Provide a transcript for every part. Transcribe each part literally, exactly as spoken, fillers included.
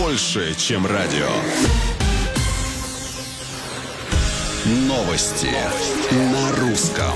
больше, чем радио. Новости на русском.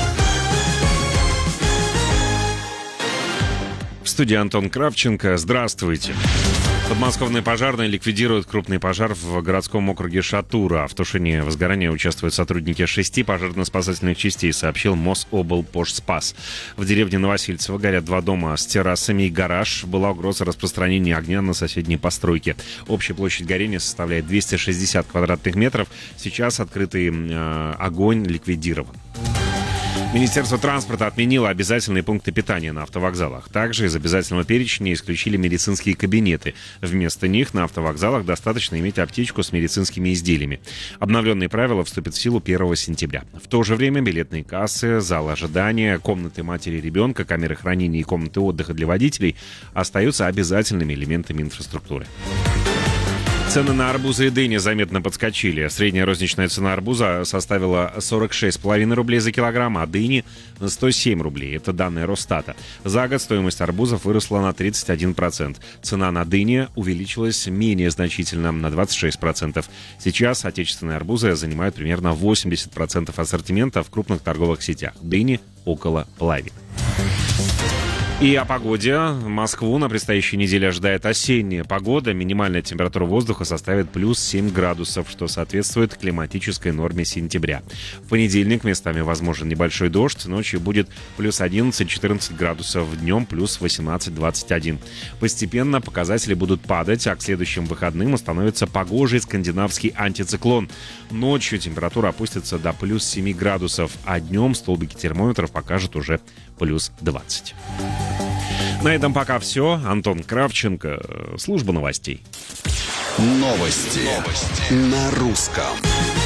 В студии Антон Кравченко. Здравствуйте. Подмосковные пожарные ликвидируют крупный пожар в городском округе Шатура. В тушении возгорания участвуют сотрудники шести пожарно-спасательных частей, сообщил Мособлпожспас. В деревне Новосильцево горят два дома с террасами и гараж. Была угроза распространения огня на соседние постройки. Общая площадь горения составляет двести шестьдесят квадратных метров. Сейчас открытый э, огонь ликвидирован. Министерство транспорта отменило обязательные пункты питания на автовокзалах. Также из обязательного перечня исключили медицинские кабинеты. Вместо них на автовокзалах достаточно иметь аптечку с медицинскими изделиями. Обновленные правила вступят в силу первого сентября. В то же время билетные кассы, залы ожидания, комнаты матери и ребенка, камеры хранения и комнаты отдыха для водителей остаются обязательными элементами инфраструктуры. Цены на арбузы и дыни заметно подскочили. Средняя розничная цена арбуза составила сорок шесть с половиной рублей за килограмм, а дыни — сто семь рублей. Это данные Росстата. За год стоимость арбузов выросла на тридцать один процент. Цена на дыни увеличилась менее значительно, на двадцать шесть процентов. Сейчас отечественные арбузы занимают примерно восемьдесят процентов ассортимента в крупных торговых сетях. Дыни — около половины. И о погоде. Москву на предстоящей неделе ожидает осенняя погода. Минимальная температура воздуха составит плюс семь градусов, что соответствует климатической норме сентября. В понедельник местами возможен небольшой дождь. Ночью будет плюс одиннадцать-четырнадцать градусов, днем плюс восемнадцать-двадцать один. Постепенно показатели будут падать, а к следующим выходным установится погожий скандинавский антициклон. Ночью температура опустится до плюс семь градусов, а днем столбики термометров покажут уже плюс двадцать. На этом пока все. Антон Кравченко, служба новостей. Новости, Новости. На русском.